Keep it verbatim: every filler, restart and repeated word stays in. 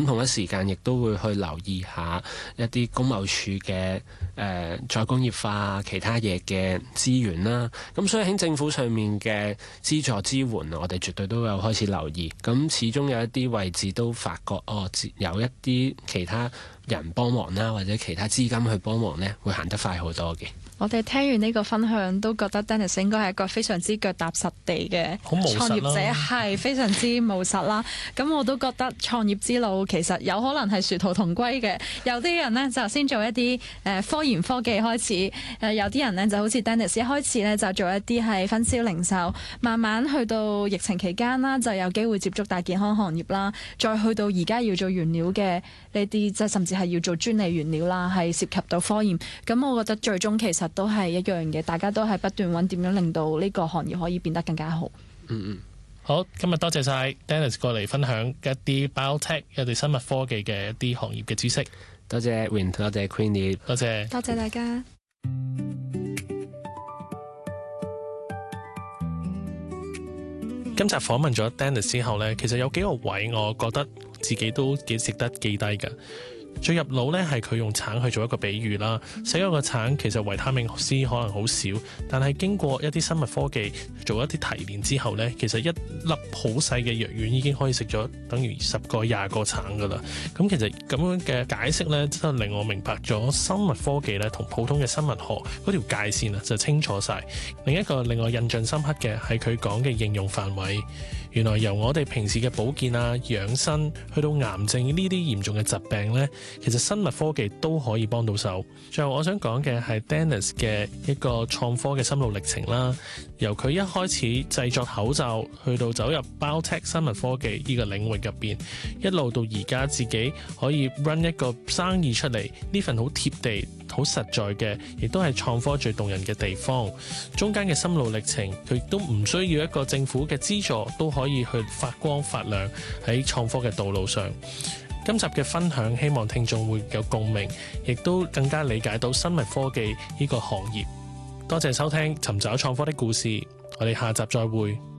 咁同一時間亦都會去留意下一啲工貿署嘅誒再工業化其他嘢嘅資源啦。咁所以喺政府上面嘅資助支援，我哋絕對都有開始留意。咁始終有一啲位置都發覺哦，有一啲其他人幫忙啦，或者其他資金去幫忙呢，會行得快好多嘅。 我哋聽完呢個分享都覺得 Dennis 應該係一個非常之腳踏實地嘅創業者，係非常之務實啦。咁我都覺得創業之路其實有可能係殊途同歸嘅。有啲人呢，就先做一啲誒科研科技開始，誒有啲人呢，就好似 Dennis 一開始呢，就做一啲係分銷零售，慢慢去到疫情期間啦，就有機會接觸大健康行業啦，再去到而家要做原料嘅呢啲，即係甚至係要做專利原料啦，係涉及到科研。咁我覺得最終其實都係一樣嘅，大家都係不斷揾點樣令到呢個行業可以變得更加好。 嗯嗯， 好，今日多謝晒 Dennis 過嚟分享一啲 Biotech 一啲生物科技嘅一啲行業嘅知識。 多謝 Win， 多謝 Queenie， 多謝， 多謝大家。 今集訪問咗 Dennis 之後呢，其實有幾個位我覺得自己都幾值得記低㗎。最入腦呢係佢用橙去做一個比喻啦，寫咗個橙其實維他命 C 可能好少，但係經過一啲生物科技做一啲提煉之後呢，其實一粒好細嘅藥丸已經可以食咗等於十個廿個橙噶啦。咁其實咁樣嘅解釋呢，真係令我明白咗生物科技呢同普通嘅生物學嗰條界線啊就清楚晒。另一個令我印象深刻嘅係佢講嘅應用範圍，原來由我哋平時嘅保健啊、養生去到癌症呢啲嚴重嘅疾病呢，其實生物科技都可以幫到手。最後我想講嘅係 Dennis 嘅一個創科嘅心路歷程啦，由佢一開始製作口罩，去到走入 Biotech 生物科技呢個領域入邊，一路到而家自己可以 run 一個生意出嚟，呢份好貼地、好實在嘅，亦都係創科最動人嘅地方。中間嘅心路歷程，佢都唔需要一個政府嘅資助，都可以去發光發亮喺創科嘅道路上。今集嘅分享，希望聽眾會有共鳴，亦都更加理解到生物科技呢個行業。多謝收聽《尋找創科的故事》，我哋下集再會。